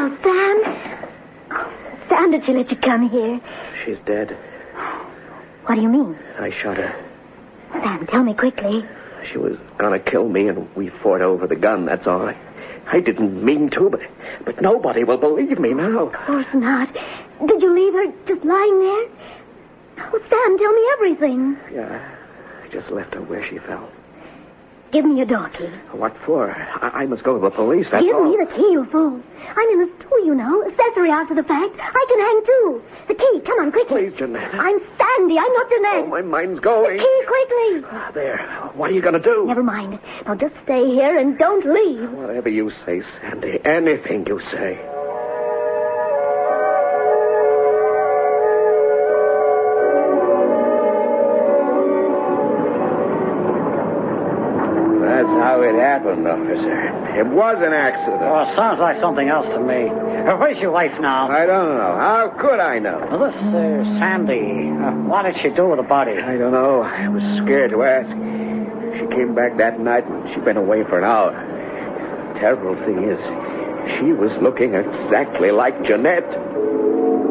Oh, Sam. Sam, did she let you come here? She's dead. What do you mean? I shot her. Sam, tell me quickly. She was gonna kill me, and we fought over the gun, that's all. I didn't mean to, but nobody will believe me now. Of course not. Did you leave her just lying there? Oh, Sam, tell me everything. Yeah, I just left her where she fell. Give me your door key. What for? I must go to the police, that's Give all. me the key, you fool. I'm in the stool, you know. Accessory after the fact. I can hang, too. The key, come on, quickly. Please, Jeanette. I'm Sandy, I'm not Jeanette. Oh, my mind's going. The key, quickly. There. What are you gonna do? Never mind. Now just stay here and don't leave. Whatever you say, Sandy. Anything you say. That's how it happened, officer. It was an accident. Oh, sounds like something else to me. Where's your wife now? I don't know. How could I know? Well, this Sandy, what did she do with the body? I don't know. I was scared to ask. She came back that night and she'd been away for an hour. The terrible thing is, she was looking exactly like Jeanette.